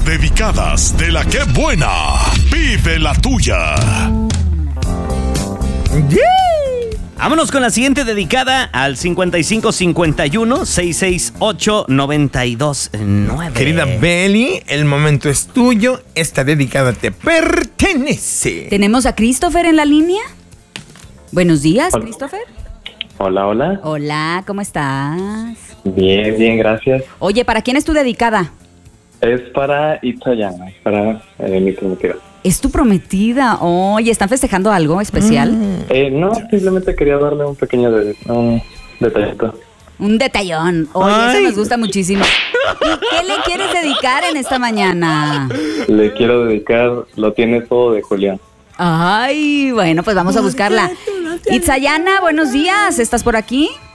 dedicadas de la que buena. Vive la tuya. Vámonos con la siguiente dedicada al 5551-668-9209. Querida Beli, el momento es tuyo. Esta dedicada te pertenece. ¿Tenemos a Christopher en la línea? Buenos días, Christopher. Hola, hola. Hola, ¿cómo estás? Bien, bien, gracias. Oye, ¿para quién es tu dedicada? Es para Itzayana, para mi prometida. ¿Es tu prometida? Oye, ¿están festejando algo especial? No, simplemente quería darle un pequeño un detallito. Un detallón. Oye, eso nos gusta muchísimo. ¿Y qué le quieres dedicar en esta mañana? Le quiero dedicar Lo tienes todo de Julián. Ay, bueno, pues vamos a buscarla. Itzayana, buenos días. ¿Estás por aquí?